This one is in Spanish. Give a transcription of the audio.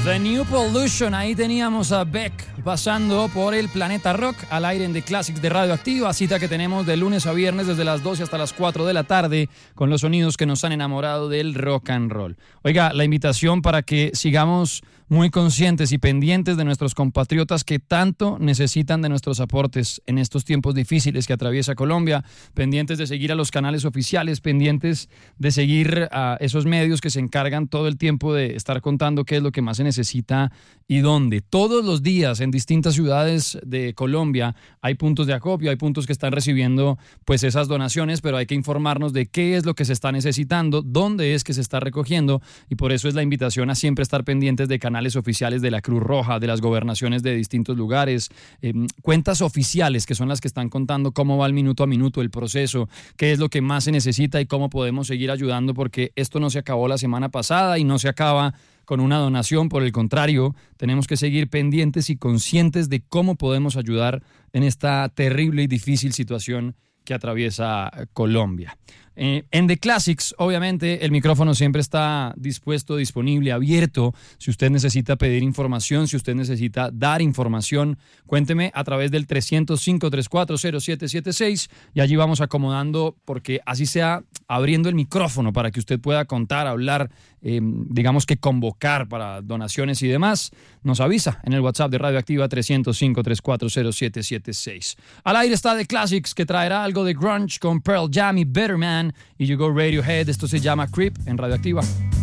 The New Pollution, ahí teníamos a Beck pasando por el Planeta Rock al aire en The Classics de Radioactiva, cita que tenemos de lunes a viernes desde las 12 hasta las 4 de la tarde con los sonidos que nos han enamorado del rock and roll. Oiga, la invitación para que sigamos muy conscientes y pendientes de nuestros compatriotas que tanto necesitan de nuestros aportes en estos tiempos difíciles que atraviesa Colombia, pendientes de seguir a los canales oficiales, pendientes de seguir a esos medios que se encargan todo el tiempo de estar contando qué es lo que más se necesita y dónde. Todos los días en distintas ciudades de Colombia hay puntos de acopio, hay puntos que están recibiendo pues esas donaciones, pero hay que informarnos de qué es lo que se está necesitando, dónde es que se está recogiendo, y por eso es la invitación a siempre estar pendientes de canales oficiales de la Cruz Roja, de las gobernaciones de distintos lugares, cuentas oficiales que son las que están contando cómo va el minuto a minuto el proceso, qué es lo que más se necesita y cómo podemos seguir ayudando, porque esto no se acabó la semana pasada y no se acaba con una donación. Por el contrario, tenemos que seguir pendientes y conscientes de cómo podemos ayudar en esta terrible y difícil situación que atraviesa Colombia. En The Classics, obviamente, el micrófono siempre está dispuesto, disponible, abierto. Si usted necesita pedir información, si usted necesita dar información, cuénteme a través del 305-340776 y allí vamos acomodando, porque así sea abriendo el micrófono para que usted pueda contar, hablar, digamos que convocar para donaciones y demás. Nos avisa en el WhatsApp de Radioactiva 305-340776. Al aire está The Classics, que traerá algo de grunge con Pearl Jam y Better Man, y llegó Radiohead. Esto se llama Creep en Radioactiva.